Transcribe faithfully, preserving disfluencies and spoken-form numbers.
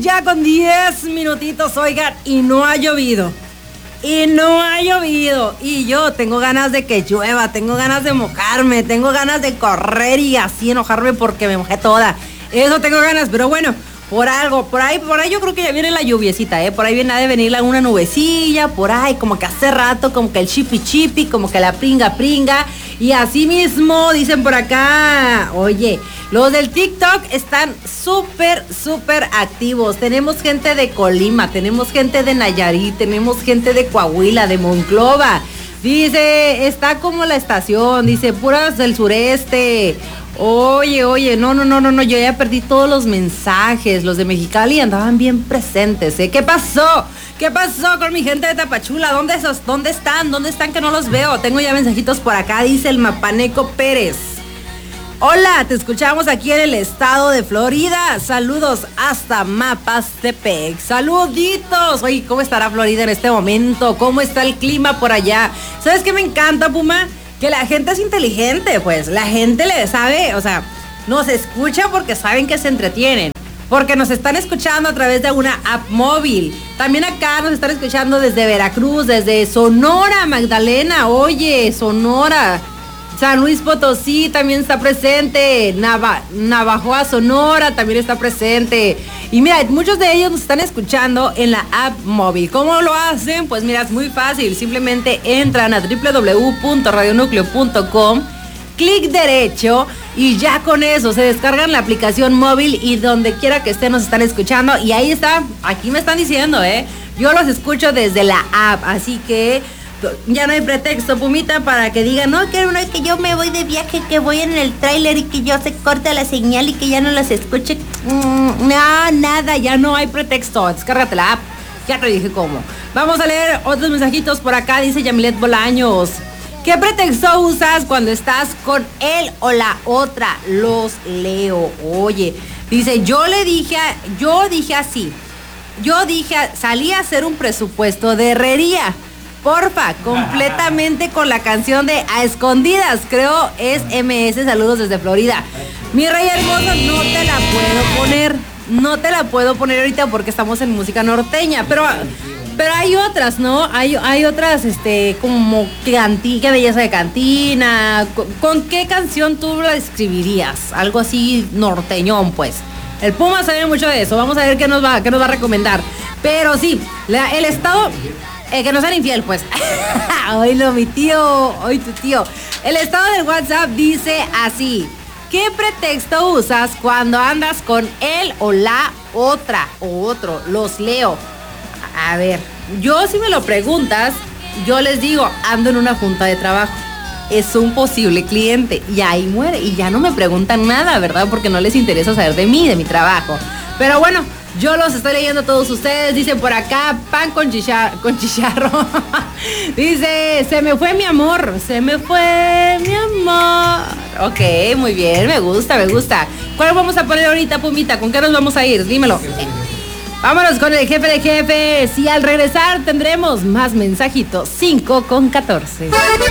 ya con diez minutitos, oigan, y no ha llovido. Y no ha llovido. Y yo tengo ganas de que llueva, tengo ganas de mojarme, tengo ganas de correr y así enojarme porque me mojé toda. Eso tengo ganas, pero bueno, por algo, por ahí, por ahí yo creo que ya viene la lluviecita, ¿eh? Por ahí viene a de venir una nubecilla, por ahí, como que hace rato, como que el chipi chipi, como que la pringa pringa. Y así mismo dicen por acá, oye, los del TikTok están súper, súper activos. Tenemos gente de Colima, tenemos gente de Nayarit, tenemos gente de Coahuila, de Monclova. Dice, está como la estación, dice, puras del sureste. Oye, oye, no, no, no, no, no, yo ya perdí todos los mensajes. Los de Mexicali andaban bien presentes, ¿eh? ¿Qué pasó? ¿Qué pasó con mi gente de Tapachula? ¿Dónde esos? ¿Dónde están? ¿Dónde están que no los veo? Tengo ya mensajitos por acá, dice el Mapaneco Pérez. Hola, te escuchamos aquí en el estado de Florida. Saludos hasta Mapastepec. Saluditos. Oye, ¿cómo estará Florida en este momento? ¿Cómo está el clima por allá? ¿Sabes qué me encanta, Puma? Que la gente es inteligente, pues. La gente le sabe, o sea, nos escucha porque saben que se entretienen. Porque nos están escuchando a través de una app móvil. También acá nos están escuchando desde Veracruz, desde Sonora, Magdalena. Oye, Sonora. San Luis Potosí también está presente. Nava, Navajoa, Sonora también está presente. Y mira, muchos de ellos nos están escuchando en la app móvil. ¿Cómo lo hacen? Pues mira, es muy fácil. Simplemente entran a doble u doble u doble u punto radio núcleo punto com, clic derecho y ya con eso se descargan la aplicación móvil y donde quiera que estén nos están escuchando. Y ahí está, aquí me están diciendo, ¿eh? Yo los escucho desde la app, así que ya no hay pretexto, Pumita, para que digan, no, que, no, que yo me voy de viaje, que voy en el tráiler y que yo se corta la señal y que ya no las escuche. Mm, no, nada, ya no hay pretexto. Descárgate la app. Ya te dije cómo. Vamos a leer otros mensajitos por acá, dice Yamilet Bolaños. ¿Qué pretexto usas cuando estás con él o la otra? Los leo. Oye, dice, yo le dije, a, yo dije así. Yo dije, salí a hacer un presupuesto de herrería. Porfa, completamente con la canción de A Escondidas, creo es eme ese, saludos desde Florida. Mi rey hermoso, no te la puedo poner, no te la puedo poner ahorita porque estamos en música norteña, pero, pero hay otras, ¿no? Hay, hay otras, este, como canti, qué belleza de cantina. ¿Con, ¿Con qué canción tú la escribirías? Algo así norteñón, pues. El Puma sabe mucho de eso, vamos a ver qué nos va, qué nos va a recomendar. Pero sí, la, el estado... Eh, que no sean infiel, pues. Oílo, mi tío. Oye, tu tío. El estado del WhatsApp dice así. ¿Qué pretexto usas cuando andas con él o la otra o otro? Los leo. A ver, yo si me lo preguntas, yo les digo, ando en una junta de trabajo. Es un posible cliente. Y ahí muere. Y ya no me preguntan nada, ¿verdad? Porque no les interesa saber de mí, de mi trabajo. Pero bueno, yo los estoy leyendo a todos ustedes. Dicen por acá, pan con, chichar, con chicharro. Dice, se me fue mi amor. Se me fue mi amor. Ok, muy bien, me gusta, me gusta. ¿Cuál vamos a poner ahorita, Pumita? ¿Con qué nos vamos a ir? Dímelo. Vámonos con el jefe de jefes. Y al regresar tendremos más mensajitos. cinco con catorce.